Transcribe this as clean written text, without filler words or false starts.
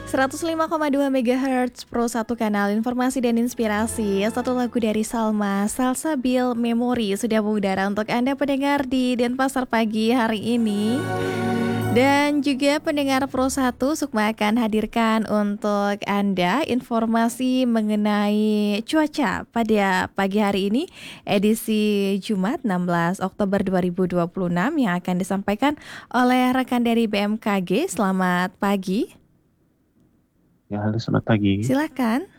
105,2 MHz Pro 1 kanal informasi dan inspirasi. Satu lagu dari Salma, Salsabil Memori sudah mengudara untuk Anda pendengar di Denpasar pagi hari ini. Dan juga pendengar Pro 1, Sukma akan hadirkan untuk Anda informasi mengenai cuaca pada pagi hari ini, edisi Jumat 16 Oktober 2026 yang akan disampaikan oleh rekan dari BMKG. Selamat pagi. Ya, halo selamat pagi. Silakan.